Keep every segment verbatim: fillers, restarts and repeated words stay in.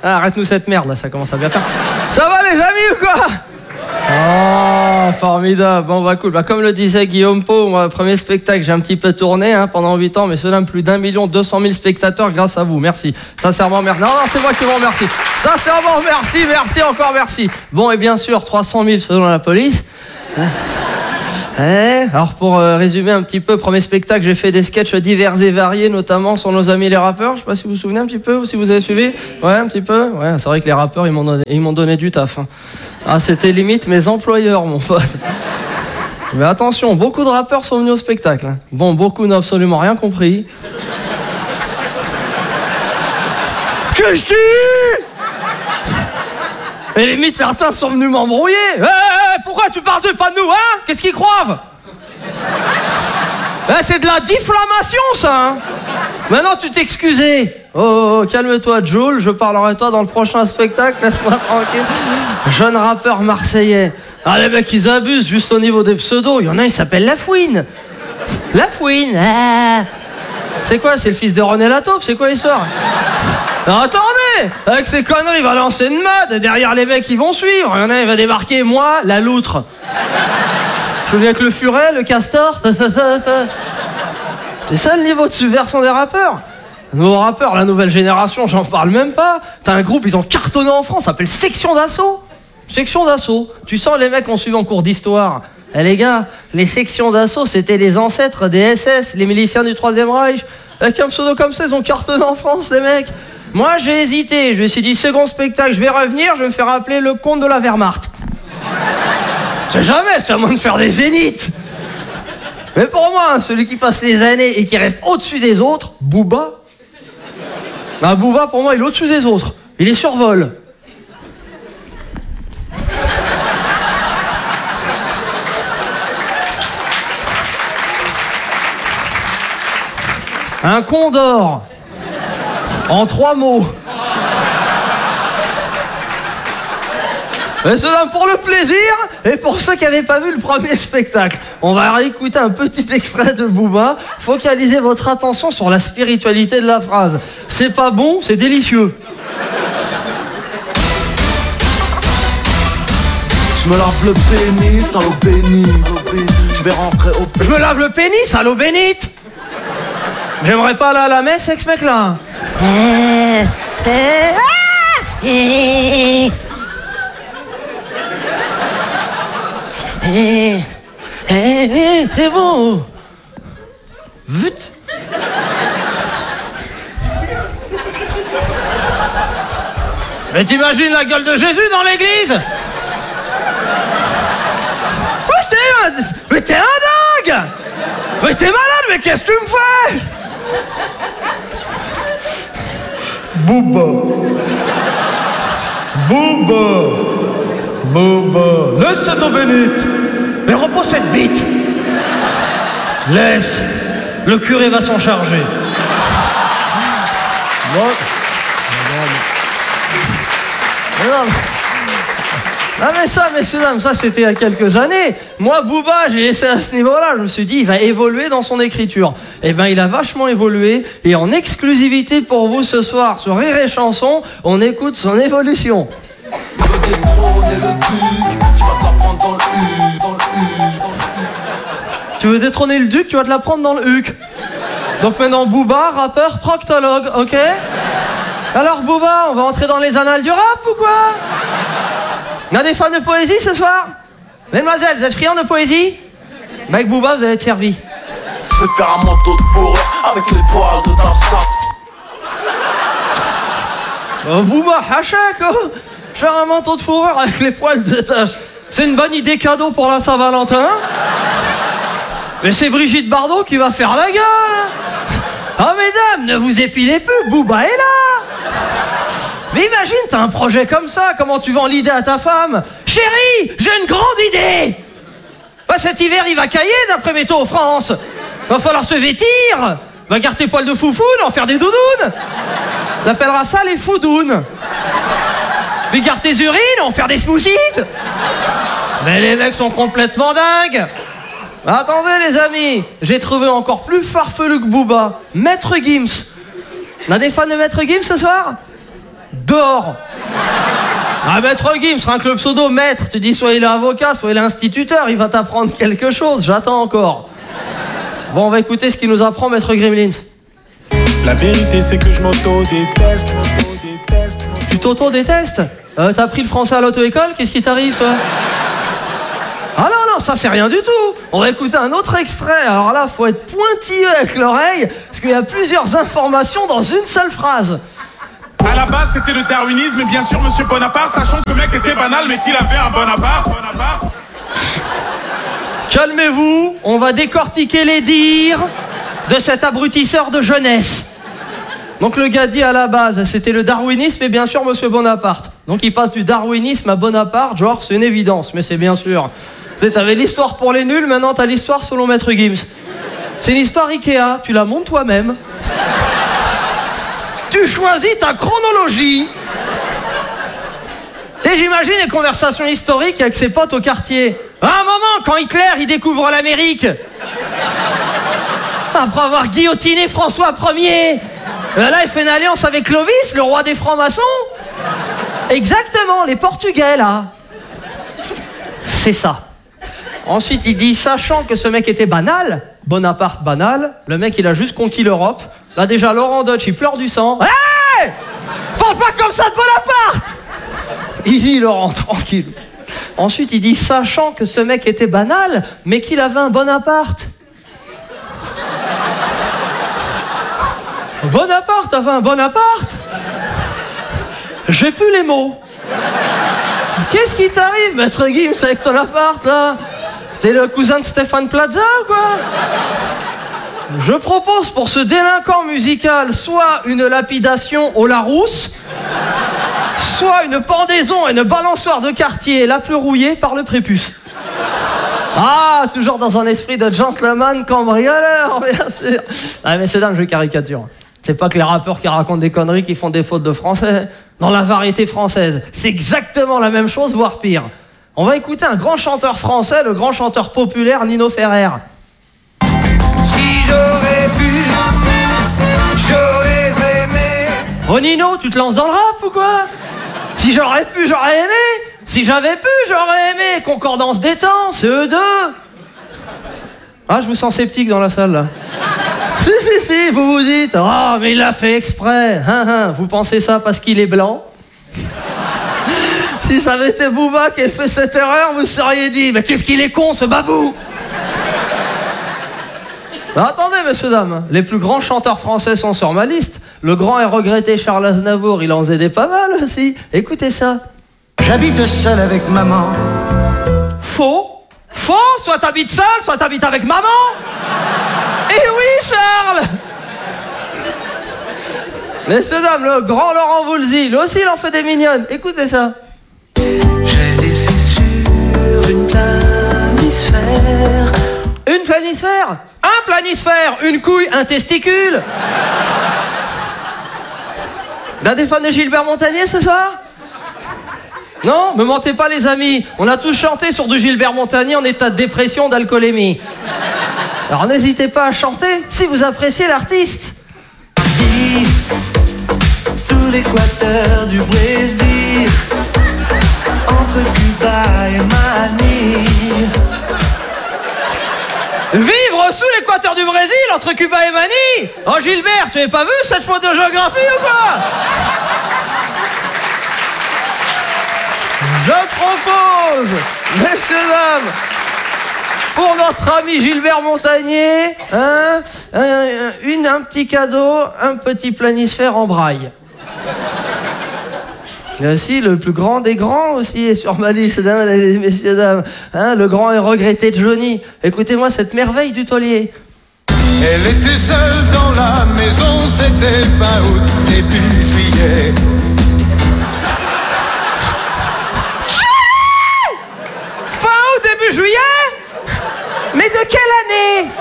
Ah, arrête-nous cette merde, là, ça commence à bien faire. Ça va les amis ou quoi? Oh, formidable. Bon, bah cool. Bah, comme le disait Guillaume Pau, moi, premier spectacle, j'ai un petit peu tourné hein, pendant huit ans, mais cela plus d'un million deux cent mille spectateurs grâce à vous. Merci. Sincèrement, merci. Non, non, c'est moi qui vous remercie. Sincèrement, merci, merci, encore merci. Bon, et bien sûr, trois cent mille selon la police. Hein Eh, alors pour euh, résumer un petit peu, premier spectacle, j'ai fait des sketchs divers et variés, notamment sur nos amis les rappeurs. Je sais pas si vous vous souvenez un petit peu ou si vous avez suivi. Ouais, un petit peu. Ouais, c'est vrai que les rappeurs, ils m'ont donné, ils m'ont donné du taf. Hein. Ah, c'était limite mes employeurs, mon pote. Mais attention, beaucoup de rappeurs sont venus au spectacle. Hein. Bon, beaucoup n'ont absolument rien compris. Que je dis ? Et limite, certains sont venus m'embrouiller. Eh, eh, pourquoi tu parles d'eux, pas de nous, hein? Qu'est-ce qu'ils croient? Eh, c'est de la diffamation, ça, hein? Maintenant, tu t'excusais. Oh, oh, oh, calme-toi, Jules, je parlerai de toi dans le prochain spectacle, laisse-moi tranquille. Jeune rappeur marseillais. Ah, les mecs, ils abusent juste au niveau des pseudos. Il y en a, il s'appelle Lafouine. Lafouine, ah. C'est quoi? C'est le fils de René Lataupe? C'est quoi l'histoire? Non, attendez, avec ces conneries, il va lancer une mode, et derrière les mecs, ils vont suivre. Il y en a, il va débarquer, moi, la loutre. Je viens avec le furet, le castor. C'est ça le niveau de subversion des rappeurs. Nos rappeurs, la nouvelle génération, j'en parle même pas. T'as un groupe, ils ont cartonné en France, ça s'appelle Section d'Assaut. Section d'Assaut. Tu sens les mecs ont suivi en cours d'histoire. Eh les gars, les sections d'assaut, c'était les ancêtres des S S, les miliciens du Troisième Reich. Avec un pseudo comme ça, ils ont cartonné en France, les mecs. Moi, j'ai hésité. Je me suis dit, second spectacle, je vais revenir, je vais me faire appeler le comte de la Wehrmacht. C'est jamais, c'est à moi de faire des zéniths. Mais pour moi, celui qui passe les années et qui reste au-dessus des autres, Booba. Bah, Booba, pour moi, il est au-dessus des autres. Il est survol. Un condor. En trois mots. Mais cela pour le plaisir et pour ceux qui n'avaient pas vu le premier spectacle. On va écouter un petit extrait de Booba. Focalisez votre attention sur la spiritualité de la phrase. C'est pas bon, c'est délicieux. Je me lave le pénis à l'eau bénite. Je vais rentrer au... Je me lave le pénis à l'eau bénite. J'aimerais pas aller à la messe avec ce mec-là. C'est bon. Vut. Mais t'imagines la gueule de Jésus dans l'église? Mais t'es un dingue! Mais t'es malade, mais qu'est-ce que tu me fais? Booba. Booba. Booba. Laisse cette eau bénite. Mais repose cette bite. Laisse. Le curé va s'en charger. Bon. Mais non, mais... Ah mais ça, messieurs, dames, ça c'était il y a quelques années. Moi, Booba, j'ai laissé à ce niveau-là. Je me suis dit, il va évoluer dans son écriture. Eh ben, il a vachement évolué. Et en exclusivité pour vous ce soir, sur Rire et Chanson, on écoute son évolution. Je veux détrôner le duc, tu vas te la prendre dans le huc, dans le huc, dans le huc. Tu veux détrôner le duc, tu vas te la prendre dans le huc. Donc maintenant, Booba, rappeur, proctologue, ok? Alors Booba, on va entrer dans les annales du rap ou quoi? Il y a des fans de poésie ce soir? Mesdemoiselles, vous êtes friands de poésie? Avec Booba, vous allez être servi. Je vais faire un manteau de fourrure avec les poils de ta chatte. Oh Booba, hachak, oh. Faire un manteau de fourrure avec les poils de ta... C'est une bonne idée cadeau pour la Saint-Valentin. Mais c'est Brigitte Bardot qui va faire la gueule. Oh mesdames, ne vous épilez plus, Booba est là. Mais imagine, t'as un projet comme ça, comment tu vends l'idée à ta femme? Chérie, j'ai une grande idée. Bah, cet hiver, il va cailler d'après Météo France. Va falloir se vêtir. Va garder tes poils de foufoune, en faire des doudounes. On appellera ça les foudounes. Puis garde tes urines, en faire des smoothies. Mais les mecs sont complètement dingues. Attendez les amis, j'ai trouvé encore plus farfelu que Booba. Maître Gims. On a des fans de Maître Gims ce soir? Gore. Ah, Maître Gims, rien que le pseudo maître, tu dis soit il est avocat, soit il est instituteur, il va t'apprendre quelque chose, j'attends encore. Bon, on va écouter ce qu'il nous apprend Maître Gremlins. La vérité c'est que je m'auto-déteste. Tu t'auto-détestes euh, T'as pris le français à l'auto-école? Qu'est-ce qui t'arrive, toi? Ah non, non, ça c'est rien du tout. On va écouter un autre extrait. Alors là, faut être pointilleux avec l'oreille, parce qu'il y a plusieurs informations dans une seule phrase. À la base c'était le darwinisme et bien sûr Monsieur Bonaparte, sachant que le mec était banal mais qu'il avait un bon appart. Calmez-vous, on va décortiquer les dires de cet abrutisseur de jeunesse. Donc le gars dit à la base, c'était le darwinisme et bien sûr Monsieur Bonaparte. Donc il passe du darwinisme à Bonaparte, genre c'est une évidence, mais c'est bien sûr. Tu sais, t'avais l'histoire pour les nuls, maintenant t'as l'histoire selon Maître Gims. C'est une histoire Ikea, tu la montes toi-même. Tu choisis ta chronologie. Et j'imagine les conversations historiques avec ses potes au quartier. À un moment, quand Hitler il découvre l'Amérique, après avoir guillotiné François Premier, là il fait une alliance avec Clovis, le roi des francs-maçons. Exactement, les Portugais là. C'est ça. Ensuite il dit, sachant que ce mec était banal, Bonaparte banal, le mec il a juste conquis l'Europe. Là déjà Laurent Dutch il pleure du sang. Hey, parle pas comme ça de Bonaparte. Easy Laurent, tranquille. Ensuite il dit, sachant que ce mec était banal, mais qu'il avait un Bonaparte. Bonaparte avait un Bonaparte. J'ai plus les mots. Qu'est-ce qui t'arrive, Maître Gims, avec ton appart là? T'es le cousin de Stéphane Plaza ou quoi? Je propose pour ce délinquant musical soit une lapidation au Larousse, soit une pendaison et une balançoire de quartier la plus rouillée par le prépuce. Ah, toujours dans un esprit de gentleman cambrioleur, bien sûr. Ah, mais c'est dingue, je caricature. C'est pas que les rappeurs qui racontent des conneries qui font des fautes de français. Dans la variété française, c'est exactement la même chose, voire pire. On va écouter un grand chanteur français, le grand chanteur populaire Nino Ferrer. Si j'aurais pu, j'aurais aimé. Oh Nino, tu te lances dans le rap ou quoi? Si j'aurais pu, j'aurais aimé. Si j'avais pu, j'aurais aimé. Concordance des temps, c'est eux deux. Ah, je vous sens sceptique dans la salle là. Si, si, si, vous vous dites, oh, mais il l'a fait exprès. Hein, hein. Vous pensez ça parce qu'il est blanc? Si ça avait été Booba qui avait fait cette erreur, vous seriez dit, mais qu'est-ce qu'il est con ce babou. Mais attendez, messieurs, dames, les plus grands chanteurs français sont sur ma liste. Le grand et regretté Charles Aznavour, il en faisait des pas mal aussi. Écoutez ça. J'habite seul avec maman. Faux. Faux, soit t'habites seul, soit t'habites avec maman. Eh oui, Charles. Messieurs, dames, le grand Laurent Voulzy, lui aussi il en fait des mignonnes. Écoutez ça. J'ai laissé sur une planisphère. Une planisphère? Un planisphère, une couille, un testicule. Là, des fans de Gilbert Montagnier ce soir? Non, me mentez pas les amis. On a tous chanté sur du Gilbert Montagnier en état de dépression, d'alcoolémie. Alors n'hésitez pas à chanter si vous appréciez l'artiste. Vie sous l'équateur du Brésil, entre Cuba et Manille. Vivre sous l'équateur du Brésil, entre Cuba et Manille. Oh Gilbert, tu n'avais pas vu cette faute de géographie ou quoi? Je propose, messieurs, dames, pour notre ami Gilbert Montagnier, hein, un, une, un petit cadeau, un petit planisphère en braille. Et aussi, le plus grand des grands aussi est sur ma liste, hein, les messieurs, dames. Hein, le grand et regretté Johnny. Écoutez-moi cette merveille du taulier. Elle était seule dans la maison, c'était fin août, début juillet. Fin août, début juillet? Mais de quelle année?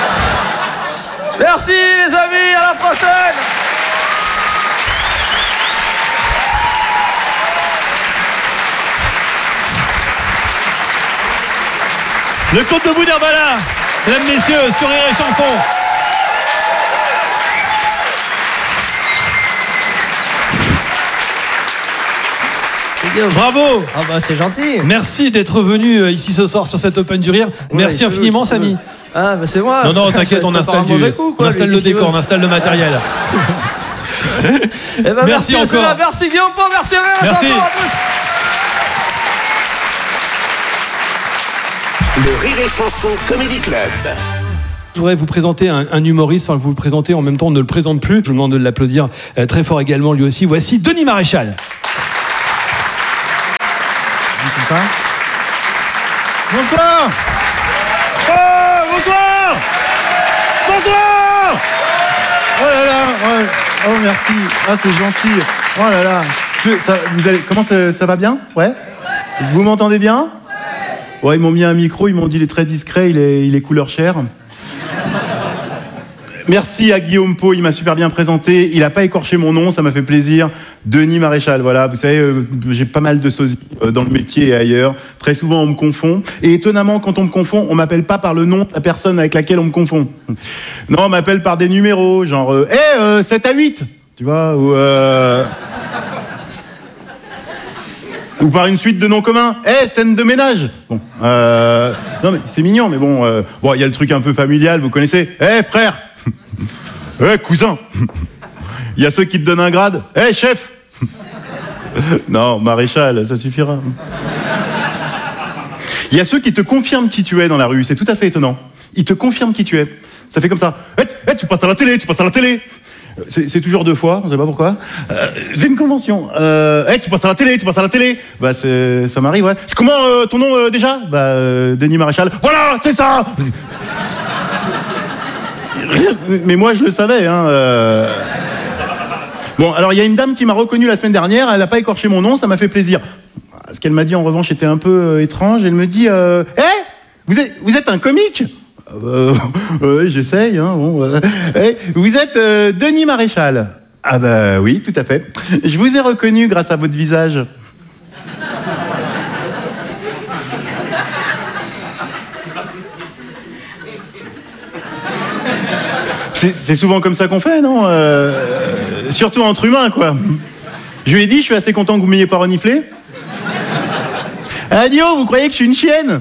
Merci les amis, à la prochaine. Le Comte de Boudherbala, mesdames, messieurs, sur Rire et Chanson. Guillaume. Bravo. Ah bah c'est gentil. Merci d'être venu euh, ici ce soir sur cette Open du Rire. Merci Ouais, infiniment, tu veux, tu veux. Samy. Ah bah c'est moi. Non, non, t'inquiète, on Ça installe, part un du, mauvais coup, quoi, on installe lui, le qu'est-ce qu'il décor, veut. on installe le matériel. Eh ben, Merci merci encore. Céline, merci Guillaume Pau, merci à vous. Merci. Attention à tous. Le Rire et Chanson Comedy Club. Je voudrais vous présenter un, un humoriste, enfin vous le présentez en même temps, on ne le présente plus. Je vous demande de l'applaudir euh, très fort également lui aussi. Voici Denis Maréchal. Bonsoir. Oh, bonsoir. Bonsoir. Oh là là, ouais. Oh merci. Ah c'est gentil. Oh là là. Je- ça, vous allez, comment ça, ça va bien? Ouais. Vous m'entendez bien? Ouais, ils m'ont mis un micro, ils m'ont dit il est très discret, il est, il est couleur chair. Merci à Guillaume Pau, il m'a super bien présenté. Il n'a pas écorché mon nom, ça m'a fait plaisir. Denis Maréchal, voilà. Vous savez, euh, j'ai pas mal de sosie euh, dans le métier et ailleurs. Très souvent, on me confond. Et étonnamment, quand on me confond, on m'appelle pas par le nom de la personne avec laquelle on me confond. Non, on m'appelle par des numéros, genre euh, hey, euh, sept à huit, tu vois, ou... Euh... Ou par une suite de noms communs. Eh, hey, scène de ménage. Bon, euh... non mais c'est mignon, mais bon, euh... bon, il y a le truc un peu familial, vous connaissez. Eh, hey, frère. Eh, hey, cousin. Il y a ceux qui te donnent un grade. Eh, hey, chef. Non, maréchal, ça suffira. Il y a ceux qui te confirment qui tu es dans la rue. C'est tout à fait étonnant. Ils te confirment qui tu es. Ça fait comme ça. Eh, hey, hey, tu passes à la télé, tu passes à la télé. C'est, c'est toujours deux fois, on sait pas pourquoi. Euh, c'est une convention. Euh, hey, tu passes à la télé, tu passes à la télé. Bah, c'est, ça m'arrive, ouais. C'est comment euh, ton nom euh, déjà? Bah, euh, Denis Maréchal. Voilà, c'est ça. Mais moi, je le savais, hein. Euh... Bon, alors il y a une dame qui m'a reconnu la semaine dernière. Elle n'a pas écorché mon nom, ça m'a fait plaisir. Ce qu'elle m'a dit en revanche était un peu euh, étrange. Elle me dit, hé, euh, hey, vous êtes, vous êtes un comique? Euh, euh, j'essaye, hein, bon, euh, hey, vous êtes euh, Denis Maréchal? Ah bah oui, tout à fait. Je vous ai reconnu grâce à votre visage. C'est, c'est souvent comme ça qu'on fait, non? euh, Surtout entre humains, quoi. Je lui ai dit, je suis assez content que vous m'ayez pas reniflé. Adio, vous croyez que je suis une chienne?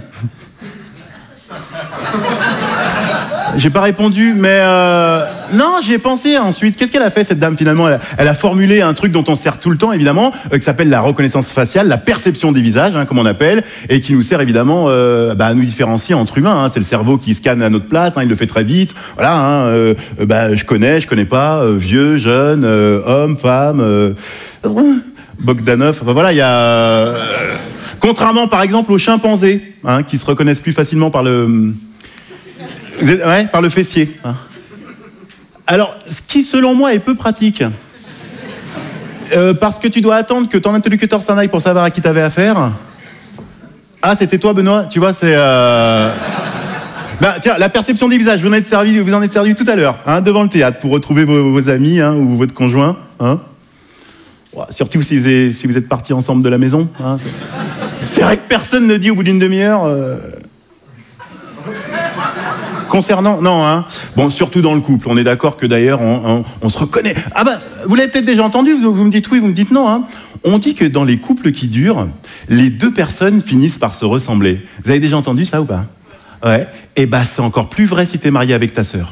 J'ai pas répondu, mais euh... non, j'y ai pensé ensuite. Qu'est-ce qu'elle a fait, cette dame, finalement? elle a, elle a formulé un truc dont on sert tout le temps, évidemment, euh, qui s'appelle la reconnaissance faciale, la perception des visages, hein, comme on appelle, et qui nous sert évidemment euh, bah, à nous différencier entre humains. Hein. C'est le cerveau qui scanne à notre place, hein, il le fait très vite. Voilà, hein, euh, bah, je connais, je connais pas, euh, vieux, jeune, euh, homme, femme, euh... Bogdanov. Enfin, voilà, il y a. Euh... Contrairement, par exemple, aux chimpanzés, hein, qui se reconnaissent plus facilement par le. Vous êtes, ouais, par le fessier. Hein. Alors, ce qui, selon moi, est peu pratique. Euh, parce que tu dois attendre que ton interlocuteur s'en aille pour savoir à qui t'avais affaire. Ah, c'était toi, Benoît? Tu vois, c'est... Euh... Bah, tiens, la perception des visages, vous en êtes servi, vous en êtes servi tout à l'heure, hein, devant le théâtre, pour retrouver vos, vos amis, hein, ou votre conjoint. Hein. Ouais, surtout si vous êtes, si vous êtes partis ensemble de la maison. Hein, c'est... c'est vrai que personne ne dit au bout d'une demi-heure... Euh... Concernant, non, hein. Bon, surtout dans le couple. On est d'accord que d'ailleurs, on, on, on se reconnaît. Ah ben, vous l'avez peut-être déjà entendu. Vous, vous me dites oui, vous me dites non. Hein. On dit que dans les couples qui durent, les deux personnes finissent par se ressembler. Vous avez déjà entendu ça ou pas? Ouais. Et ben, c'est encore plus vrai si t'es marié avec ta sœur.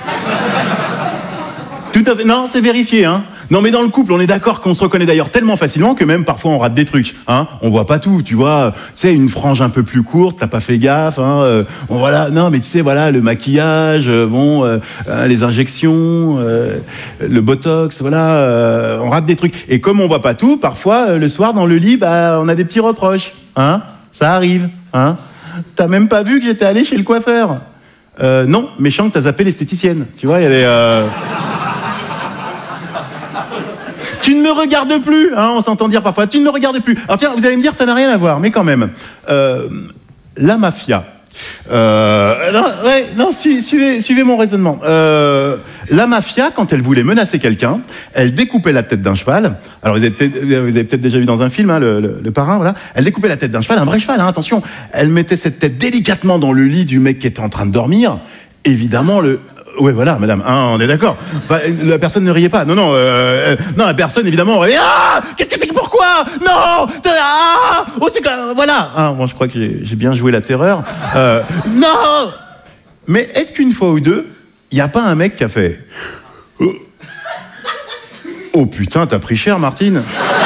Tout à fait. Non, c'est vérifié, hein. Non, mais dans le couple, on est d'accord qu'on se reconnaît d'ailleurs tellement facilement que même parfois on rate des trucs, hein. On voit pas tout, tu vois. Tu sais, une frange un peu plus courte, t'as pas fait gaffe, hein. Euh, bon, voilà. Non, mais tu sais, voilà, le maquillage, euh, bon, euh, euh, les injections, euh, le botox, voilà, euh, on rate des trucs. Et comme on voit pas tout, parfois euh, le soir dans le lit, bah, on a des petits reproches, hein. Ça arrive, hein. T'as même pas vu que j'étais allé chez le coiffeur? Euh, non, méchant que t'as zappé l'esthéticienne. Tu vois, il y a des. Euh... Tu ne me regardes plus, hein, on s'entend dire parfois, tu ne me regardes plus. Alors tiens, vous allez me dire, ça n'a rien à voir, mais quand même. Euh, la mafia. Euh, non, ouais, non su, suivez, suivez mon raisonnement. Euh, la mafia, quand elle voulait menacer quelqu'un, elle découpait la tête d'un cheval. Alors vous avez peut-être, vous avez peut-être déjà vu dans un film, hein, le, le, le parrain, voilà. Elle découpait la tête d'un cheval, un vrai cheval, hein, attention. Elle mettait cette tête délicatement dans le lit du mec qui était en train de dormir. Évidemment, le... ouais, voilà, madame, hein, on est d'accord. Enfin, la personne ne riait pas. Non, non, euh, euh, non, la personne, évidemment, aurait dit, ah, qu'est-ce que c'est que pourquoi? Non, ah, oh, c'est quoi, voilà. Ah, bon, je crois que j'ai, j'ai bien joué la terreur. Euh, non. Mais est-ce qu'une fois ou deux, il n'y a pas un mec qui a fait, oh putain, t'as pris cher, Martine.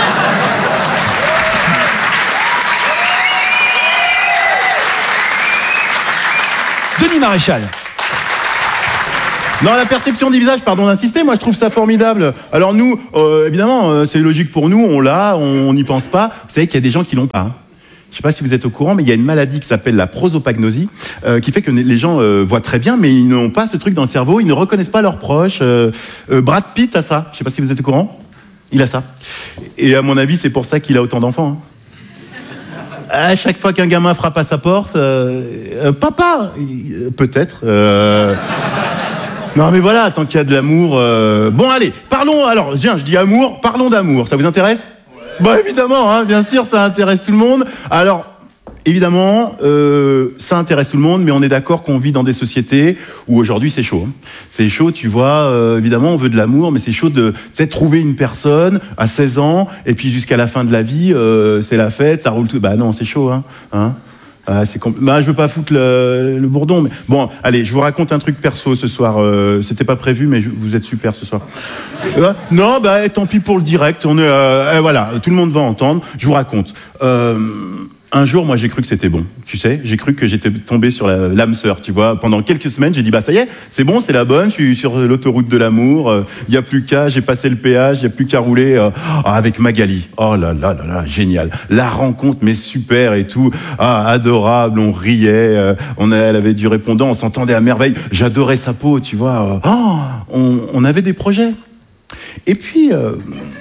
Denis Maréchal. Non, la perception des visages, pardon d'insister, moi je trouve ça formidable. Alors nous, euh, évidemment, euh, c'est logique pour nous, on l'a, on n'y pense pas. Vous savez qu'il y a des gens qui l'ont pas. Hein. Je sais pas si vous êtes au courant, mais il y a une maladie qui s'appelle la prosopagnosie, euh, qui fait que les gens euh, voient très bien, mais ils n'ont pas ce truc dans le cerveau, ils ne reconnaissent pas leurs proches. Euh, euh, Brad Pitt a ça, je sais pas si vous êtes au courant. Il a ça. Et à mon avis, c'est pour ça qu'il a autant d'enfants. Hein. À chaque fois qu'un gamin frappe à sa porte, euh, euh, papa, euh, peut-être. Euh... Non mais voilà, tant qu'il y a de l'amour. Euh... Bon allez, parlons. Alors, viens, je dis amour, parlons d'amour. Ça vous intéresse? Ouais. Bah évidemment, hein, bien sûr, ça intéresse tout le monde. Alors. Évidemment, euh, ça intéresse tout le monde, mais on est d'accord qu'on vit dans des sociétés où aujourd'hui c'est chaud. Hein. C'est chaud, tu vois, euh, évidemment on veut de l'amour, mais c'est chaud de tu sais, trouver une personne à seize ans, et puis jusqu'à la fin de la vie, euh, c'est la fête, ça roule tout. Bah non, c'est chaud, hein. hein ah, c'est compl... bah, je veux pas foutre le, le bourdon, mais bon, allez, je vous raconte un truc perso ce soir. Euh, c'était pas prévu, mais je... vous êtes super ce soir. Euh, non, bah tant pis pour le direct. On est, euh, voilà, tout le monde va entendre. Je vous raconte. Euh, Un jour, moi, j'ai cru que c'était bon. Tu sais, j'ai cru que j'étais tombé sur la, l'âme sœur, tu vois. Pendant quelques semaines, j'ai dit, bah, ça y est, c'est bon, c'est la bonne, je suis sur l'autoroute de l'amour, il euh, n'y a plus qu'à, j'ai passé le péage, il n'y a plus qu'à rouler euh, ah, avec Magali. Oh là là là là, génial. La rencontre, mais super et tout. Ah, adorable, on riait, euh, on a, elle avait du répondant, on s'entendait à merveille. J'adorais sa peau, tu vois. Oh, on, on avait des projets. Et puis, euh,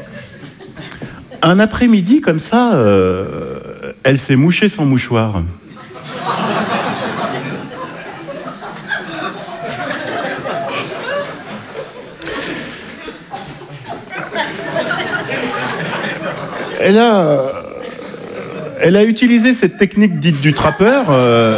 un après-midi comme ça, euh, elle s'est mouchée son mouchoir. Elle a, elle a utilisé cette technique dite du trappeur, euh,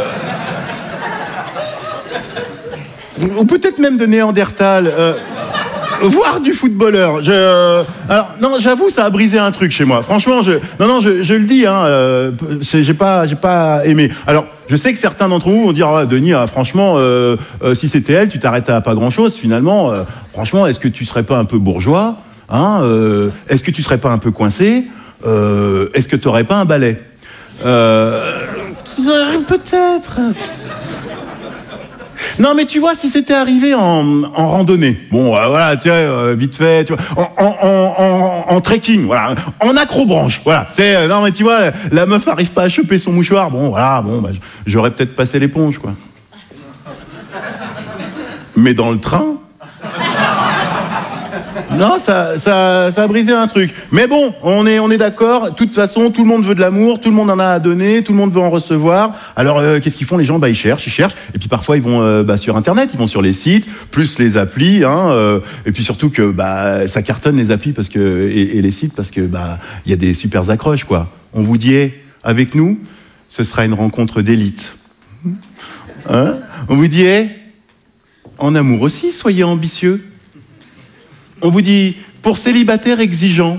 ou peut-être même de Néandertal. Euh, Voire du footballeur. Je, alors non, j'avoue, ça a brisé un truc chez moi. Franchement, je, non, non, je, je le dis. Hein, euh, j'ai pas, j'ai pas aimé. Alors, je sais que certains d'entre vous vont dire, ah, Denis, ah, franchement, euh, euh, si c'était elle, tu t'arrêtes à pas grand-chose. Finalement, euh, franchement, est-ce que tu serais pas un peu bourgeois, hein, euh, est-ce que tu serais pas un peu coincé, euh, est-ce que tu aurais pas un balai, euh, peut-être. Non, mais tu vois, si c'était arrivé en, en randonnée, bon, euh, voilà, tu vois, euh, vite fait, tu vois, en, en, en, en, en trekking, voilà, en acrobranche, voilà, c'est, euh, non, mais tu vois, la, la meuf arrive pas à choper son mouchoir, bon, voilà, bon, bah, j'aurais peut-être passé l'éponge, quoi. Mais dans le train, non, ça, ça, ça a brisé un truc. Mais bon, on est, on est d'accord. De toute façon, tout le monde veut de l'amour, tout le monde en a à donner, tout le monde veut en recevoir. Alors, euh, qu'est-ce qu'ils font les gens? Bah, ils cherchent, ils cherchent. Et puis parfois, ils vont euh, bah, sur Internet, ils vont sur les sites, plus les applis. Hein, euh, et puis surtout que bah, ça cartonne les applis parce que et, et les sites parce que bah il y a des super accroches, quoi. On vous dit, hey, avec nous, ce sera une rencontre d'élite. Hein? On vous dit, hey, en amour aussi, soyez ambitieux. On vous dit, pour célibataire exigeant.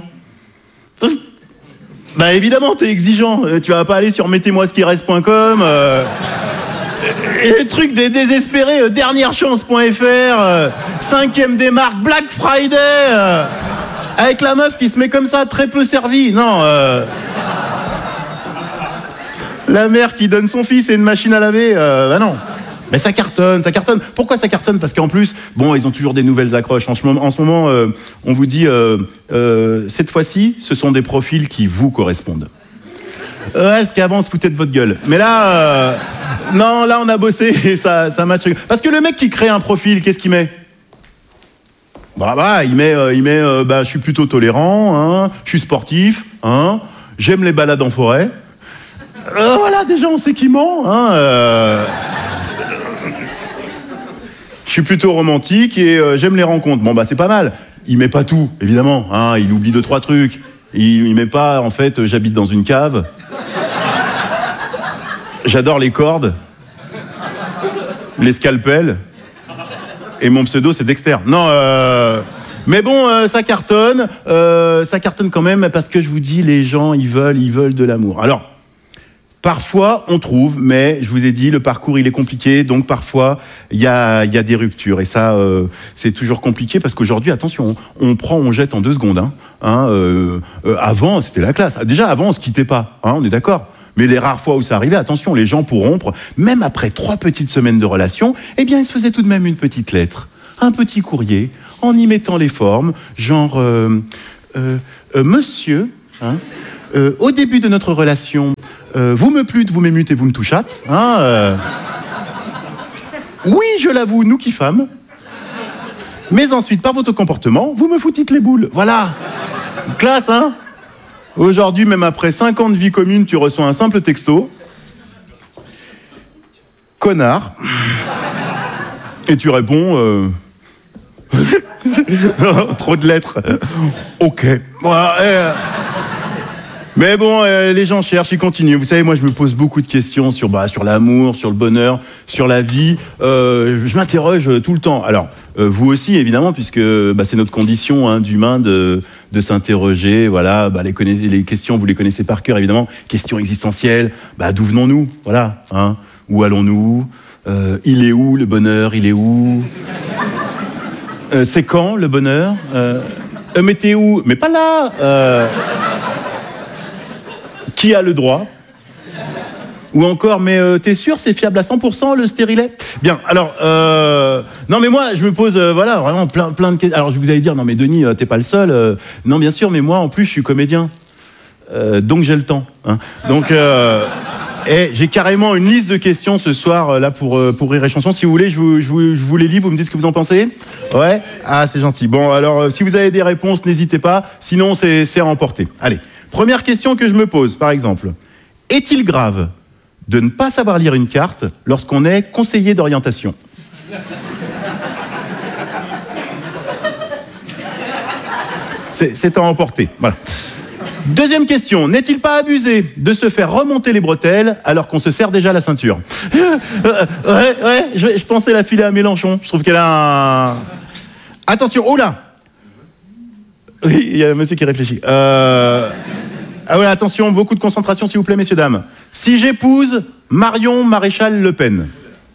Bah évidemment, t'es exigeant. Tu vas pas aller sur mettez-moi ce qui reste point com. Euh, et les trucs des désespérés, euh, dernière chance point f r, euh, cinquième des marques, Black Friday, euh, avec la meuf qui se met comme ça, très peu servie. Non. Euh, la mère qui donne son fils et une machine à laver. Euh, bah non. Mais ça cartonne, ça cartonne. Pourquoi ça cartonne? Parce qu'en plus, bon, ils ont toujours des nouvelles accroches. En ce moment, en ce moment euh, on vous dit, euh, euh, cette fois-ci, ce sont des profils qui vous correspondent. Ouais, parce qu'avant, on se foutait de votre gueule. Mais là, euh, non, là, on a bossé et ça, ça match. Parce que le mec qui crée un profil, qu'est-ce qu'il met? Bah, bah, il met, euh, il met, euh, bah, je suis plutôt tolérant, hein, je suis sportif, hein, j'aime les balades en forêt. Euh, voilà, déjà, on sait qui ment, hein. Euh... Je suis plutôt romantique et euh, j'aime les rencontres. Bon, bah, c'est pas mal. Il met pas tout, évidemment. Hein, il oublie deux, trois trucs. Il, il met pas, en fait, euh, j'habite dans une cave. J'adore les cordes. Les scalpels. Et mon pseudo, c'est Dexter. Non, euh... mais bon, euh, ça cartonne. Euh, ça cartonne quand même parce que je vous dis, les gens, ils veulent, ils veulent de l'amour. Alors, parfois, on trouve, mais je vous ai dit, le parcours, il est compliqué. Donc, parfois, il y a, y a des ruptures. Et ça, euh, c'est toujours compliqué parce qu'aujourd'hui, attention, on, on prend, on jette en deux secondes. Hein, hein, euh, euh, avant, c'était la classe. Déjà, avant, on se quittait pas. Hein, on est d'accord. Mais les rares fois où ça arrivait, attention, les gens pour rompre, même après trois petites semaines de relation, eh bien, ils se faisaient tout de même une petite lettre, un petit courrier, en y mettant les formes, genre euh, euh, euh, Monsieur, hein, euh, au début de notre relation, euh, vous me plûtes, vous m'émutez, vous me touchâtes. Hein, euh, oui, je l'avoue, nous kiffâmes. Mais ensuite, par votre comportement, vous me foutîtes les boules. Voilà. Classe, hein? Aujourd'hui, même après cinq ans de vie commune, tu reçois un simple texto. Connard. Et tu réponds... Euh... Trop de lettres. Ok. Voilà. Et... Mais bon, euh, les gens cherchent, ils continuent. Vous savez, moi, je me pose beaucoup de questions sur, bah, sur l'amour, sur le bonheur, sur la vie. Euh, je m'interroge tout le temps. Alors, euh, vous aussi, évidemment, puisque bah, c'est notre condition hein, d'humain de, de s'interroger. Voilà, bah, les, conna- les questions, vous les connaissez par cœur, évidemment. Questions existentielles. Bah, d'où venons-nous? Voilà. Hein, où allons-nous? euh, Il est où le bonheur? Il est où? euh, C'est quand le bonheur? euh, euh, Mais t'es où? Mais pas là. Euh... Qui a le droit? Ou encore, mais euh, t'es sûr, c'est fiable à cent pour cent le stérilet? Bien, alors, euh, non mais moi, je me pose, euh, voilà, vraiment plein, plein de questions. Alors je vous allez dire, non mais Denis, euh, t'es pas le seul. Euh, non bien sûr, mais moi en plus, je suis comédien. Euh, donc j'ai le temps. Hein. Donc, euh, et j'ai carrément une liste de questions ce soir, euh, là, pour, euh, pour Rire et Chanson. Si vous voulez, je vous, je, vous, je vous les lis, vous me dites ce que vous en pensez? Ouais? Ah, c'est gentil. Bon, alors, euh, si vous avez des réponses, n'hésitez pas. Sinon, c'est, c'est à emporter. Allez. Première question que je me pose, par exemple. Est-il grave de ne pas savoir lire une carte lorsqu'on est conseiller d'orientation? C'est, c'est à emporter. Voilà. Deuxième question. N'est-il pas abusé de se faire remonter les bretelles alors qu'on se serre déjà la ceinture? Ouais, ouais, je, je pensais la filer à Mélenchon. Je trouve qu'elle a un... Attention, oh là! Oui, il y a un monsieur qui réfléchit. Euh... Ah ouais, attention, beaucoup de concentration, s'il vous plaît, messieurs, dames. Si j'épouse Marion Maréchal Le Pen,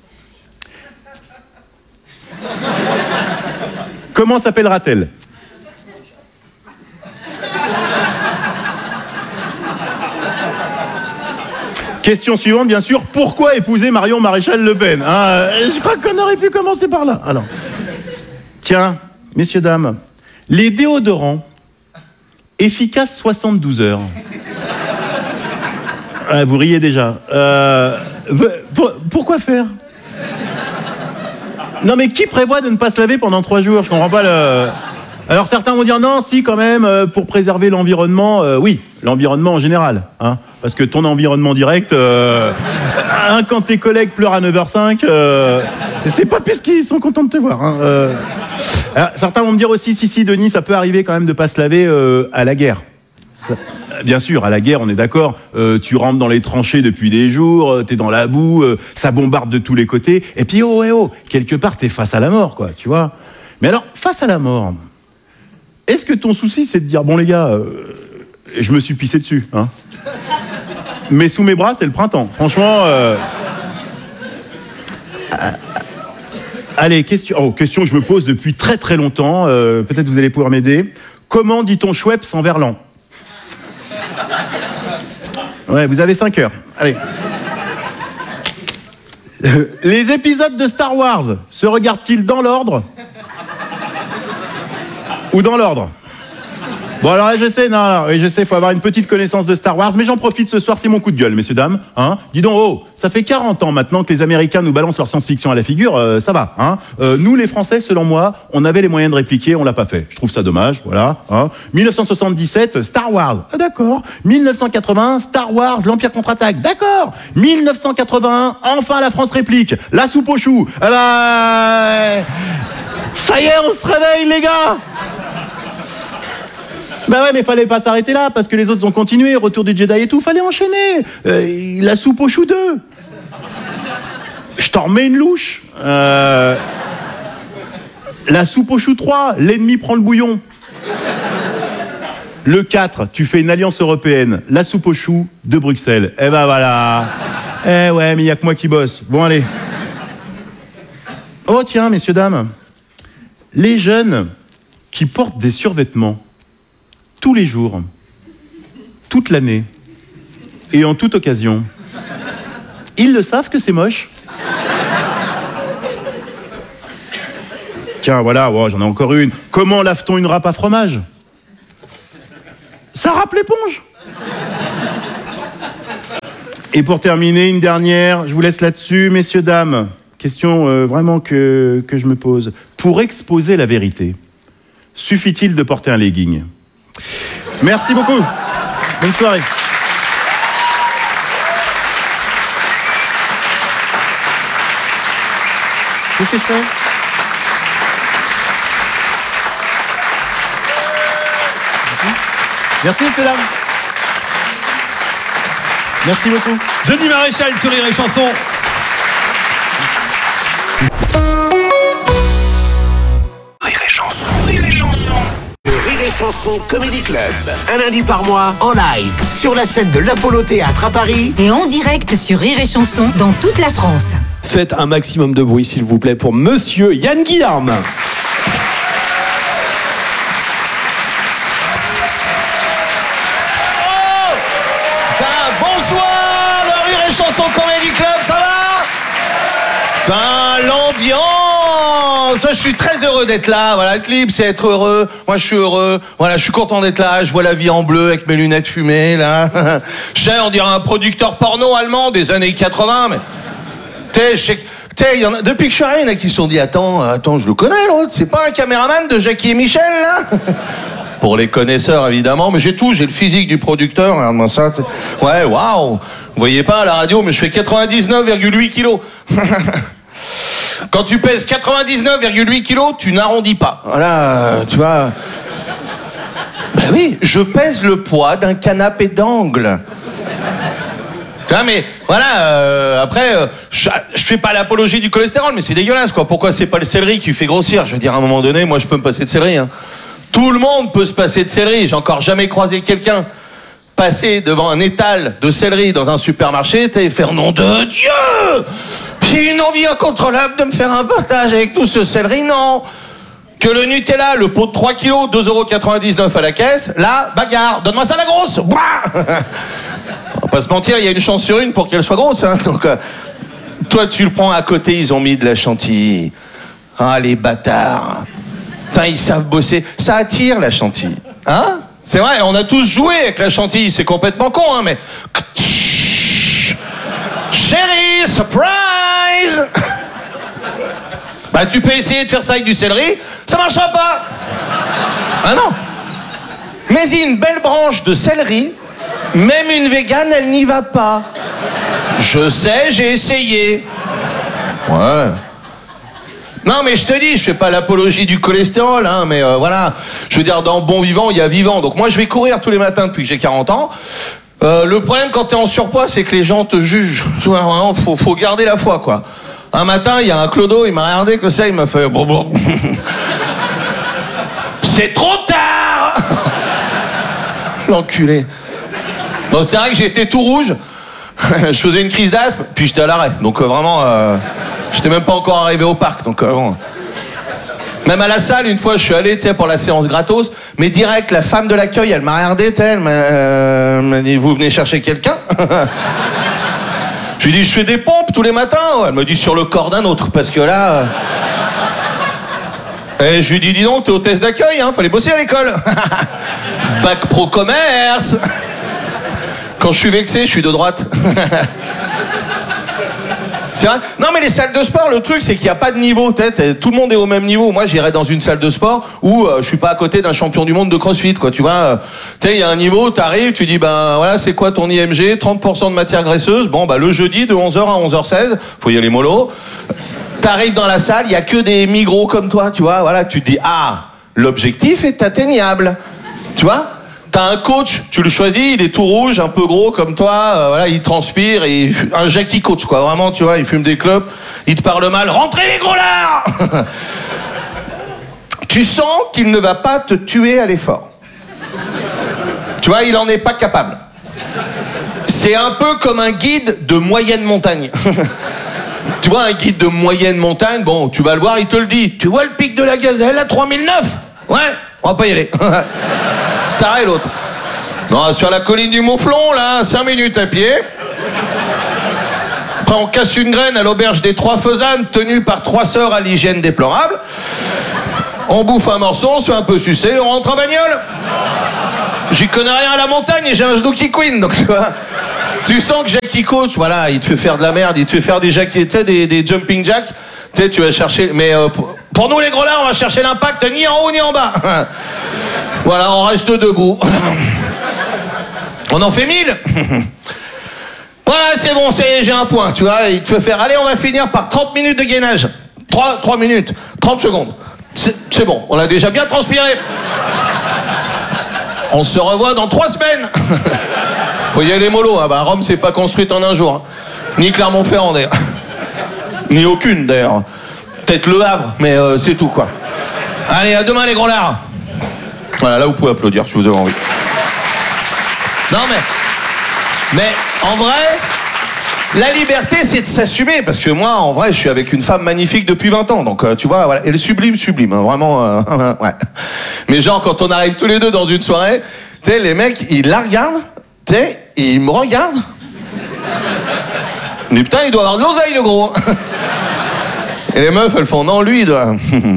comment s'appellera-t-elle? Question suivante, bien sûr. Pourquoi épouser Marion Maréchal Le Pen? hein Je crois qu'on aurait pu commencer par là. Alors, tiens, messieurs, dames, les déodorants efficaces soixante-douze heures. Ah, vous riez déjà. Euh, pour, pourquoi faire? Non, mais qui prévoit de ne pas se laver pendant trois jours? Je comprends pas le... Alors certains vont dire non, si quand même, euh, pour préserver l'environnement, euh, oui, l'environnement en général, hein, parce que ton environnement direct, euh, hein, quand tes collègues pleurent à neuf heures cinq, euh, c'est pas parce qu'ils sont contents de te voir. Hein, euh. Alors, certains vont me dire aussi, si, si, Denis, ça peut arriver quand même de pas se laver euh, à la guerre. Ça, bien sûr, à la guerre, on est d'accord, euh, tu rentres dans les tranchées depuis des jours, euh, t'es dans la boue, euh, ça bombarde de tous les côtés, et puis oh, eh, oh, quelque part, t'es face à la mort, quoi, tu vois. Mais alors, face à la mort, est-ce que ton souci, c'est de dire, bon les gars, euh, je me suis pissé dessus, hein, mais sous mes bras, c'est le printemps. Franchement, euh... allez, question, oh, question que je me pose depuis très très longtemps, euh, peut-être vous allez pouvoir m'aider. Comment dit-on Schweppes en verlan? Ouais, vous avez cinq heures. Allez. Les épisodes de Star Wars se regardent-ils dans l'ordre ou dans l'ordre? Bon, alors là, je sais, non, non, oui, je sais, il faut avoir une petite connaissance de Star Wars, mais j'en profite ce soir, c'est mon coup de gueule, messieurs, dames. Hein. Dis donc, oh, ça fait quarante ans maintenant que les Américains nous balancent leur science-fiction à la figure, euh, ça va. Hein. Euh, nous, les Français, selon moi, on avait les moyens de répliquer, on l'a pas fait. Je trouve ça dommage, voilà. Hein. dix-neuf cent soixante-dix-sept, Star Wars, ah, d'accord. dix-neuf cent quatre-vingts, Star Wars, l'Empire contre-attaque, d'accord. dix-neuf cent quatre-vingt-un, enfin la France réplique, la soupe aux choux. Ah bah... Ça y est, on se réveille, les gars. Bah ouais, mais fallait pas s'arrêter là, parce que les autres ont continué, retour du Jedi et tout, fallait enchaîner. Euh, la soupe aux choux deux. Je t'en remets une louche. Euh... La soupe aux choux trois, l'ennemi prend le bouillon. Le quatre, tu fais une alliance européenne, la soupe aux choux de Bruxelles. Eh ben voilà. Eh ouais, mais il n'y a que moi qui bosse. Bon, allez. Oh tiens, messieurs, dames. Les jeunes qui portent des survêtements tous les jours, toute l'année et en toute occasion, ils le savent que c'est moche. Tiens, voilà, oh, j'en ai encore une. Comment lave-t-on une râpe à fromage ? Ça râpe l'éponge. Et pour terminer, une dernière, je vous laisse là-dessus, messieurs, dames. Question euh, vraiment que, que je me pose. Pour exposer la vérité, suffit-il de porter un legging ? Merci beaucoup. Bonne soirée. Qu'est-ce que je fais ? Merci, messieurs, dames. Merci beaucoup. Denis Maréchal sur Rire et Chanson. Rire et chanson, rire et chanson. Le Rire et Chanson Comedy Club. Un lundi par mois, en live, sur la scène de l'Apollo Théâtre à Paris. Et en direct sur Rire et Chanson dans toute la France. Faites un maximum de bruit, s'il vous plaît, pour Monsieur Yann Guillarme. Bonsoir, le Rire et Chanson Comedy Club, ça va? Putain, l'ambiance. Je suis très heureux d'être là. Voilà, le clip, c'est être heureux. Moi, je suis heureux. Voilà, je suis content d'être là. Je vois la vie en bleu avec mes lunettes fumées, là. Je sais, on dirait un producteur porno allemand des années quatre-vingts, mais... T'sais, je sais... T'sais, y en a... depuis que je suis arrivé, il y en a qui se sont dit, attends, attends, je le connais, l'autre. C'est pas un caméraman de Jackie et Michel, là? Pour les connaisseurs, évidemment, mais j'ai tout, j'ai le physique du producteur, regarde-moi ça. T'sais. Ouais, waouh. Vous voyez pas à la radio, mais je fais quatre-vingt-dix-neuf virgule huit kilos. Quand tu pèses quatre-vingt-dix-neuf virgule huit kilos, tu n'arrondis pas. Voilà, tu vois. Ben oui, je pèse le poids d'un canapé d'angle. Tu vois, mais voilà, euh, après, euh, je, je fais pas l'apologie du cholestérol, mais c'est dégueulasse, quoi. Pourquoi c'est pas le céleri qui fait grossir? Je veux dire, à un moment donné, moi, je peux me passer de céleri, hein. Tout le monde peut se passer de céleri. J'ai encore jamais croisé quelqu'un passer devant un étal de céleri dans un supermarché et faire nom de Dieu! J'ai une envie incontrôlable de me faire un partage avec tout ce céleri, non. Que le Nutella, le pot de trois kilos, deux euros quatre-vingt-dix-neuf à la caisse, là, bagarre, donne-moi ça la grosse. On va pas se mentir, il y a une chance sur une pour qu'elle soit grosse, hein. Donc, euh, toi, tu le prends à côté, ils ont mis de la chantilly. Ah, les bâtards. Putain, ils savent bosser. Ça attire, la chantilly. Hein? C'est vrai, on a tous joué avec la chantilly. C'est complètement con, hein, mais... Chérie, surprise! Bah, tu peux essayer de faire ça avec du céleri, ça marchera pas. Ah non. Mais une belle branche de céleri, même une végane, elle n'y va pas. Je sais, j'ai essayé. Ouais. Non, mais je te dis, je fais pas l'apologie du cholestérol, hein, mais euh, voilà. Je veux dire, dans bon vivant, il y a vivant. Donc moi, je vais courir tous les matins depuis que j'ai quarante ans. Euh, le problème quand t'es en surpoids, c'est que les gens te jugent. Tu vois, vraiment, faut, faut garder la foi, quoi. Un matin, il y a un clodo, il m'a regardé que ça, il m'a fait... C'est trop tard. L'enculé. Bon, c'est vrai que j'étais tout rouge. Je faisais une crise d'asthme, puis j'étais à l'arrêt. Donc euh, vraiment... Euh... J'étais même pas encore arrivé au parc, donc euh, bon. Même à la salle, une fois, je suis allé, tu sais, pour la séance gratos, mais direct, la femme de l'accueil, elle m'a regardé, elle m'a euh, dit, vous venez chercher quelqu'un? Je lui ai dit, je fais des pompes tous les matins. Elle me dit, sur le corps d'un autre, parce que là... Euh... Et je lui ai dit, dis donc, t'es hôtesse d'accueil, hein, fallait bosser à l'école. Bac pro commerce. Quand je suis vexé, je suis de droite. C'est vrai. Non, mais les salles de sport, le truc, c'est qu'il n'y a pas de niveau. Tout le monde est au même niveau. Moi, j'irais dans une salle de sport où euh, je suis pas à côté d'un champion du monde de crossfit, quoi. Tu vois, euh, tu sais, il y a un niveau, t'arrives, tu dis, ben voilà, c'est quoi ton I M G? trente pour cent de matière graisseuse. Bon, bah le jeudi, de onze heures à onze heures seize, faut y aller mollo. T'arrives dans la salle, il y a que des migros comme toi, tu vois. Voilà, tu te dis, ah, l'objectif est atteignable. Tu vois? T'as un coach, tu le choisis, il est tout rouge, un peu gros comme toi, euh, voilà, il transpire, et il, un Jackie coach, quoi, vraiment, tu vois, il fume des clopes, il te parle mal, rentrez les gros lards. Tu sens qu'il ne va pas te tuer à l'effort. Tu vois, il en est pas capable. C'est un peu comme un guide de moyenne montagne. Tu vois, un guide de moyenne montagne, bon, tu vas le voir, il te le dit. Tu vois le pic de la Gazelle à trois mille neuf? Ouais, on va pas y aller. Taré l'autre. Non, sur la colline du Mouflon, là, cinq minutes à pied. Après, on casse une graine à l'auberge des Trois Faisanes, tenue par trois sœurs à l'hygiène déplorable. On bouffe un morceau, on se fait un peu sucer, on rentre en bagnole. J'y connais rien à la montagne et j'ai un genou qui couine, donc tu vois. Tu sens que Jackie Coach, voilà, il te fait faire de la merde, il te fait faire des, jacks, des, des jumping jacks. Tu sais, tu vas chercher. Mais euh, pour, pour nous, les gros là, on va chercher l'impact ni en haut ni en bas. Voilà, on reste debout. On en fait mille. Voilà, c'est bon, c'est, j'ai un point, tu vois. Il te fait faire. Allez, on va finir par trente minutes de gainage. trois minutes, trente secondes. C'est, c'est bon, on a déjà bien transpiré. On se revoit dans trois semaines. Faut y aller mollo. Ah bah Rome, c'est pas construite en un jour. Hein. Ni Clermont-Ferrand d'ailleurs. Ni aucune d'ailleurs. Peut-être Le Havre, mais euh, c'est tout quoi. Allez, à demain les grands lards. Voilà, là vous pouvez applaudir si vous avez envie. Non mais, mais en vrai, la liberté c'est de s'assumer parce que moi en vrai je suis avec une femme magnifique depuis vingt ans, donc euh, tu vois, voilà, elle est sublime, sublime, hein, vraiment. Euh, ouais. Mais genre quand on arrive tous les deux dans une soirée, tu sais les mecs ils la regardent, tu sais, ils me regardent. Mais putain il doit avoir de l'oseille le gros. Et les meufs elles font non lui il doit,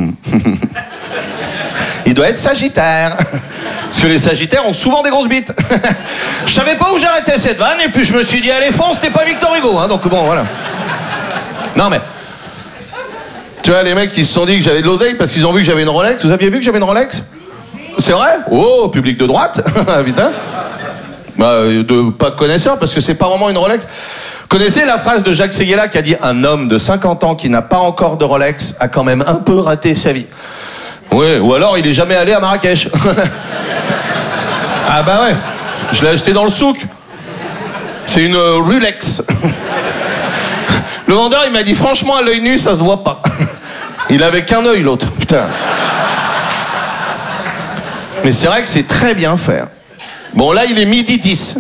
il doit être sagittaire. Parce que les sagittaires ont souvent des grosses bites. Je savais pas où j'arrêtais cette vanne, et puis je me suis dit, allez, fonce, t'es pas Victor Hugo, hein, donc bon, voilà. Non, mais... Tu vois, les mecs, ils se sont dit que j'avais de l'oseille parce qu'ils ont vu que j'avais une Rolex. Vous aviez vu que j'avais une Rolex? C'est vrai? Oh, public de droite. Putain. Bah, de pas connaisseur, parce que c'est pas vraiment une Rolex. Connaissez la phrase de Jacques Séguéla qui a dit, un homme de cinquante ans qui n'a pas encore de Rolex a quand même un peu raté sa vie. Ouais, ou alors il est jamais allé à Marrakech. Ah bah ouais, je l'ai acheté dans le souk. C'est une euh, Rolex. Le vendeur il m'a dit franchement à l'œil nu ça se voit pas. Il avait qu'un œil l'autre, putain. Mais c'est vrai que c'est très bien fait. Bon là il est midi dix.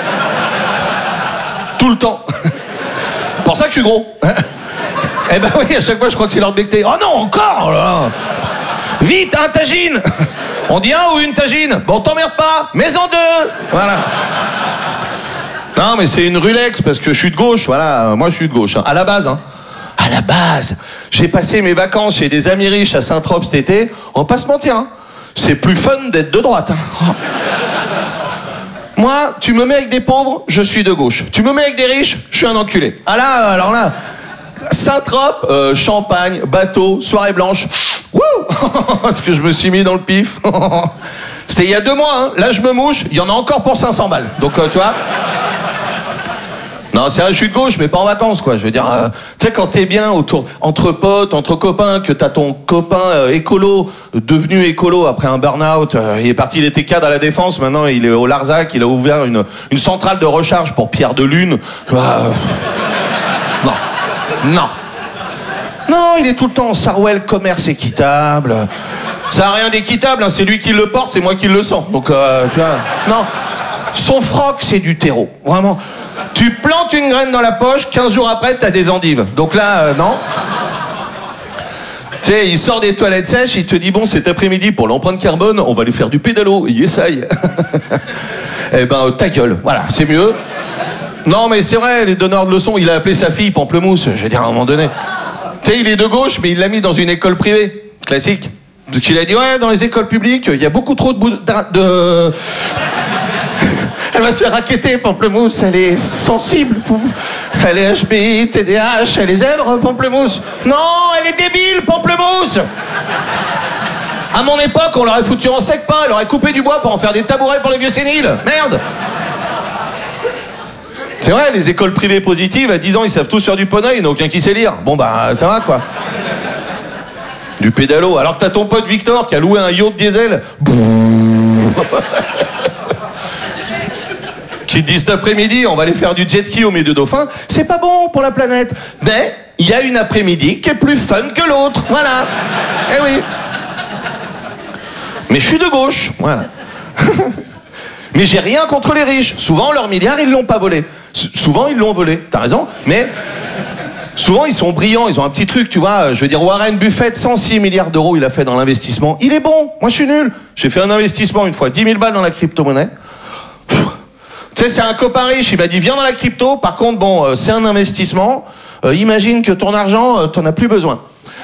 Tout le temps. C'est pour ça que je suis gros. Eh ben oui, à chaque fois je crois que c'est l'heure de becter. Oh non, encore là. Vite, un tagine. On dit un ou une tagine? Bon, t'emmerde pas, mais en deux. Voilà. Non, mais c'est une Rolex, parce que je suis de gauche, voilà. Moi, je suis de gauche, hein. À la base, hein. À la base. J'ai passé mes vacances chez des amis riches à Saint-Trope cet été. On va pas se mentir, hein. C'est plus fun d'être de droite, hein. Oh. Moi, tu me mets avec des pauvres, je suis de gauche. Tu me mets avec des riches, je suis un enculé. Ah là, alors là... Saint-Trope, euh, champagne, bateau, soirée blanche. Wouh. Ce que je me suis mis dans le pif. C'était il y a deux mois, hein. Là je me mouche, il y en a encore pour cinq cents balles. Donc euh, tu vois. Non, c'est vrai, je suis de gauche, mais pas en vacances, quoi. Je veux dire, euh, tu sais, quand t'es bien autour, entre potes, entre copains, que t'as ton copain euh, écolo, devenu écolo après un burn-out, euh, il est parti, il était cadre à la Défense, maintenant il est au Larzac, il a ouvert une, une centrale de recharge pour Pierre de Lune. Tu vois, euh... Non. Non. Non, il est tout le temps en Sarwell, commerce équitable. Ça n'a rien d'équitable, hein, c'est lui qui le porte, c'est moi qui le sens. Donc, euh, tu vois, non. Son froc, c'est du terreau. Vraiment. Tu plantes une graine dans la poche, quinze jours après, t'as des endives. Donc là, euh, non. Tu sais, il sort des toilettes sèches, il te dit, bon, cet après-midi, pour l'empreinte carbone, on va lui faire du pédalo. Il essaye. Eh ben, ta gueule. Voilà, c'est mieux. Non, mais c'est vrai, les donneurs de leçons, il a appelé sa fille Pamplemousse, je veux dire, à un moment donné. Tu sais, il est de gauche, mais il l'a mis dans une école privée. Classique. Parce qu'il a dit, ouais, dans les écoles publiques, il y a beaucoup trop de... Bou- de... Elle va se faire racketter, Pamplemousse, elle est sensible. Elle est H P I, T D A H, elle est zèbre, Pamplemousse. Non, elle est débile, Pamplemousse. À mon époque, on l'aurait foutu en sec pas, elle aurait coupé du bois pour en faire des tabourets pour les vieux séniles. Merde. C'est vrai, les écoles privées positives, à dix ans, ils savent tous faire du poney, il n'y en a aucun qui sait lire. Bon, bah, ça va, quoi. Du pédalo. Alors que t'as ton pote Victor qui a loué un yacht diesel. Qui te dit cet après-midi, on va aller faire du jet ski au milieu de dauphins. C'est pas bon pour la planète. Mais il y a une après-midi qui est plus fun que l'autre. Voilà. Eh oui. Mais je suis de gauche, voilà. Mais j'ai rien contre les riches. Souvent, leurs milliards, ils l'ont pas volé. S- souvent, ils l'ont volé. T'as raison. Mais souvent, ils sont brillants. Ils ont un petit truc, tu vois. Je veux dire, Warren Buffett, cent six milliards d'euros, il a fait dans l'investissement. Il est bon. Moi, je suis nul. J'ai fait un investissement une fois, dix mille balles dans la crypto-monnaie. Tu sais, c'est un copain riche. Il m'a dit, viens dans la crypto. Par contre, bon, euh, c'est un investissement. Euh, imagine que ton argent, euh, t'en as plus besoin.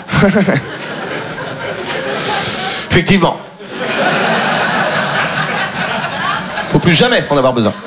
Effectivement. Faut plus jamais en avoir besoin.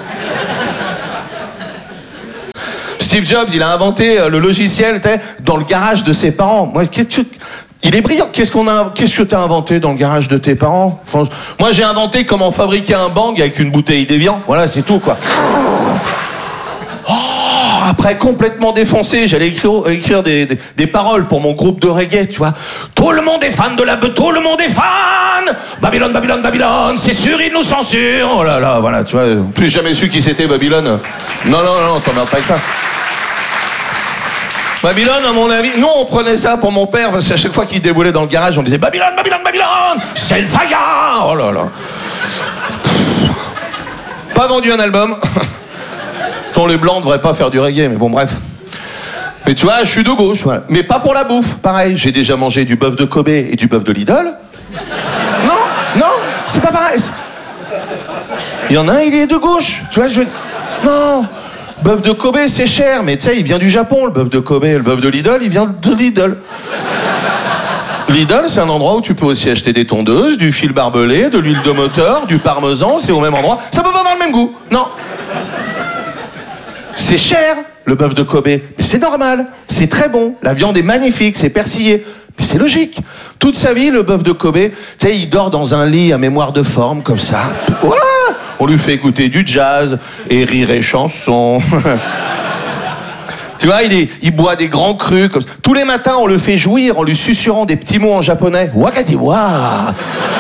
Steve Jobs, il a inventé le logiciel dans le garage de ses parents. Moi, qu'est-ce que... Il est brillant. Qu'est-ce qu'on a... Qu'est-ce que t'as inventé dans le garage de tes parents? Enfin, moi, j'ai inventé comment fabriquer un bang avec une bouteille d'Évian. Voilà, c'est tout, quoi. Oh, après, complètement défoncé, j'allais écrire, écrire des, des, des paroles pour mon groupe de reggae, tu vois. Tout le monde est fan de la... Tout le monde est fan. Babylone, Babylone, Babylone, c'est sûr, ils nous censurent. Oh là là, voilà, tu vois. Plus jamais su qui c'était, Babylone. Non, non, non, t'emmerdes pas avec ça. Babylone, à mon avis, nous on prenait ça pour mon père, parce qu'à chaque fois qu'il déboulait dans le garage, on disait Babylone, Babylone, Babylone, c'est le fire. Oh là là. Pas vendu un album. Sans les blancs, on devrait pas faire du reggae, mais bon, bref. Mais tu vois, je suis de gauche, voilà. Mais pas pour la bouffe, pareil. J'ai déjà mangé du bœuf de Kobe et du bœuf de Lidl. Non, non, c'est pas pareil. Il y en a un, il est de gauche. Tu vois, je... Non, bœuf de Kobe, c'est cher, mais tu sais, il vient du Japon, le bœuf de Kobe. Le bœuf de Lidl, il vient de Lidl. Lidl, c'est un endroit où tu peux aussi acheter des tondeuses, du fil barbelé, de l'huile de moteur, du parmesan, c'est au même endroit. Ça peut pas avoir le même goût, non. C'est cher, le bœuf de Kobe, mais c'est normal, c'est très bon, la viande est magnifique, c'est persillé, mais c'est logique. Toute sa vie, le bœuf de Kobe, tu sais, il dort dans un lit à mémoire de forme, comme ça. Ouais, on lui fait écouter du jazz et rire et chanson. Tu vois, il, est, il boit des grands crus, comme ça. Tous les matins, on le fait jouir en lui susurrant des petits mots en japonais. Wakadiwa.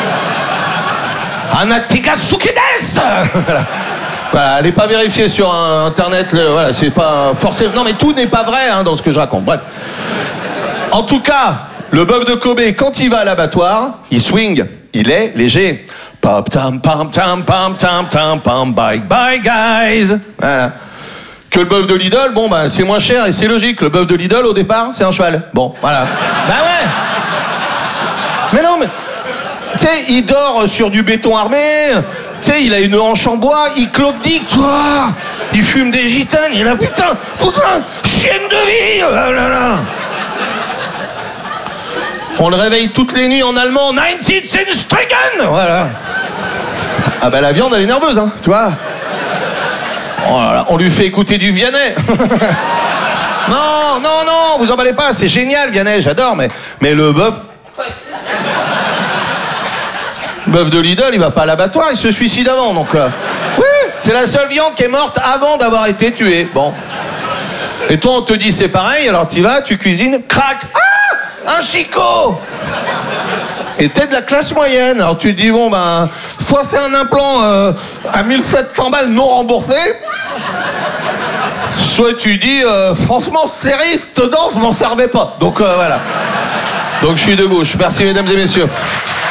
Anatikasuki desu. Voilà, elle n'est pas vérifiée sur euh, internet, le, voilà, c'est pas forcément. Non mais tout n'est pas vrai hein, dans ce que je raconte. Bref. En tout cas, le bœuf de Kobe, quand il va à l'abattoir, il swing, il est léger. Pop tam pam tam pam tam tam pam bye bye guys. Voilà. Que le bœuf de Lidl, bon bah c'est moins cher et c'est logique. Le bœuf de Lidl au départ, c'est un cheval. Bon, voilà. Bah ouais. Mais non mais, tu sais, il dort sur du béton armé. Tu sais, il a une hanche en bois, il clopdique, toi. Il fume des gitanes, il a putain, putain, chienne de vie. Oh là là. On le réveille toutes les nuits en allemand, dix-neuvième Stricken. Voilà. Ah bah la viande, elle est nerveuse, hein, tu vois. Oh là là, on lui fait écouter du Vianney. Non, non, non, vous emballez pas, c'est génial, Vianney, j'adore, mais, mais le bœuf... Bœuf de Lidl, il va pas à l'abattoir, il se suicide avant, donc... Euh, oui, c'est la seule viande qui est morte avant d'avoir été tuée, bon. Et toi, on te dit c'est pareil, alors tu vas, tu cuisines, crac, ah, un chicot. Et t'es de la classe moyenne, alors tu te dis, bon, ben, soit faire un implant euh, à mille sept cents balles non remboursé, soit tu dis, euh, franchement, série, cette danse, m'en servait pas. Donc, euh, voilà. Donc, je suis de gauche. Merci, mesdames et messieurs.